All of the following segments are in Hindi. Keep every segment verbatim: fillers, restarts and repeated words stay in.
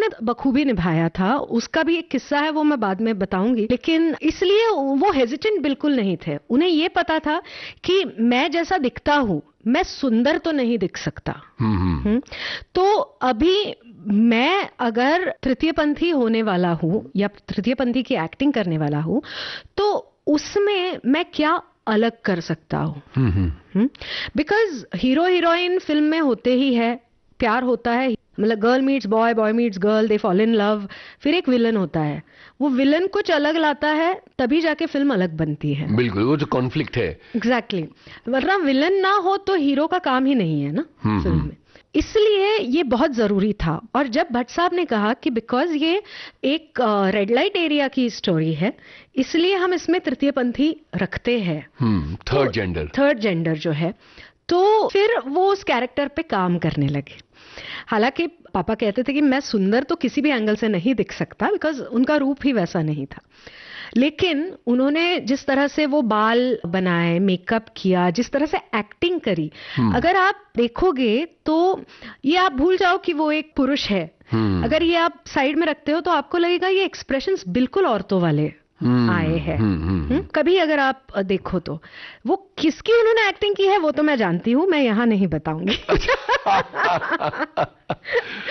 में बखूबी निभाया था। उसका भी एक किस्सा है, वो मैं बाद में बताऊंगी। लेकिन इसलिए वो हेजिटेंट बिल्कुल नहीं थे। उन्हें ये पता था कि मैं जैसा दिखता हूं, मैं सुंदर तो नहीं दिख सकता। हुँ? तो अभी मैं अगर तृतीयपंथी होने वाला हूं या तृतीयपंथी की एक्टिंग करने वाला हूं, तो उसमें मैं क्या अलग कर सकता हूं? बिकॉज हीरो हीरोइन फिल्म में होते ही है, प्यार होता है, मतलब girl meets boy, boy meets girl, they fall in love, फिर एक विलन होता है। वो विलन कुछ अलग लाता है, तभी जाके फिल्म अलग बनती है। बिल्कुल, वो जो कॉन्फ्लिक्ट है। Exactly exactly. वरना विलन ना हो तो हीरो का काम ही नहीं है ना फिल्म में। इसलिए ये बहुत जरूरी था। और जब भट्ट साहब ने कहा कि बिकॉज ये एक रेड लाइट एरिया की स्टोरी है, इसलिए हम इसमें तृतीयपंथी रखते हैं, थर्ड जेंडर थर्ड जेंडर जो है, तो फिर वो उस कैरेक्टर पे काम करने लगे। हालांकि पापा कहते थे कि मैं सुंदर तो किसी भी एंगल से नहीं दिख सकता, बिकॉज उनका रूप ही वैसा नहीं था। लेकिन उन्होंने जिस तरह से वो बाल बनाए, मेकअप किया, जिस तरह से एक्टिंग करी, अगर आप देखोगे तो ये आप भूल जाओ कि वो एक पुरुष है। अगर ये आप साइड में रखते हो तो आपको लगेगा ये एक्सप्रेशंस बिल्कुल औरतों वाले आए हैं। कभी अगर आप देखो तो वो किसकी उन्होंने एक्टिंग की है वो तो मैं जानती हूँ, मैं यहाँ नहीं बताऊंगी।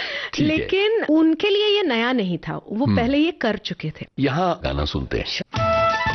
लेकिन उनके लिए ये नया नहीं था, वो पहले ये कर चुके थे। यहाँ गाना सुनते हैं।